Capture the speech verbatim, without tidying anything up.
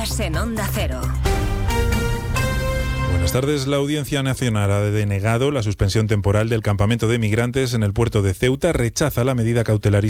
Noticias en Onda Cero. Buenas tardes. La Audiencia Nacional ha denegado la suspensión temporal del campamento de migrantes en el puerto de Ceuta. Rechaza la medida cautelar